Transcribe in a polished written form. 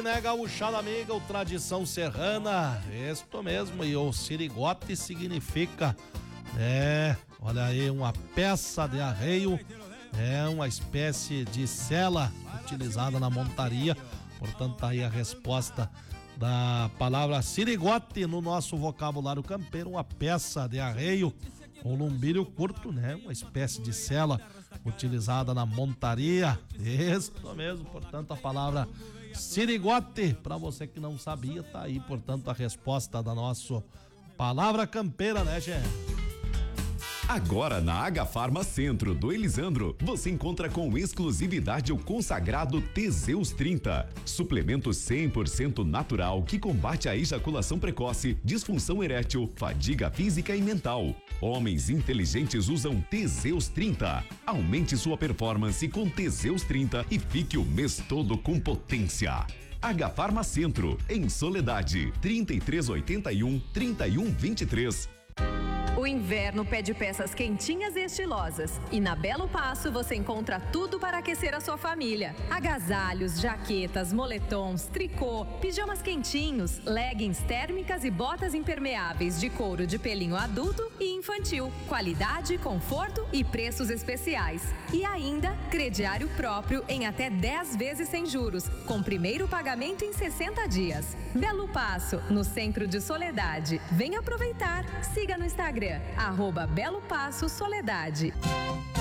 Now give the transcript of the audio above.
Né, gauchada amiga, o tradição serrana, isto mesmo, e o sirigote significa, olha aí, uma peça de arreio, uma espécie de sela utilizada na montaria, portanto tá aí a resposta da palavra sirigote no nosso vocabulário campeiro, uma peça de arreio, um lumbilho curto, né, uma espécie de sela utilizada na montaria, isso mesmo, portanto a palavra sirigote, para você que não sabia, tá aí, portanto, a resposta da nossa palavra campeira, né, gente? Agora na Agafarma Centro do Elisandro, você encontra com exclusividade o consagrado Teseus 30, suplemento 100% natural que combate a ejaculação precoce, disfunção erétil, fadiga física e mental. Homens inteligentes usam Teseus 30. Aumente sua performance com Teseus 30 e fique o mês todo com potência. Agafarma Centro, em Soledade, 3381-3123. O inverno pede peças quentinhas e estilosas. E na Belo Passo você encontra tudo para aquecer a sua família. Agasalhos, jaquetas, moletons, tricô, pijamas quentinhos, leggings térmicas e botas impermeáveis de couro de pelinho adulto e infantil. Qualidade, conforto e preços especiais. E ainda, crediário próprio em até 10 vezes sem juros, com primeiro pagamento em 60 dias. Belo Passo, no centro de Soledade. Venha aproveitar. Siga no Instagram, @Belo Passo Soledade.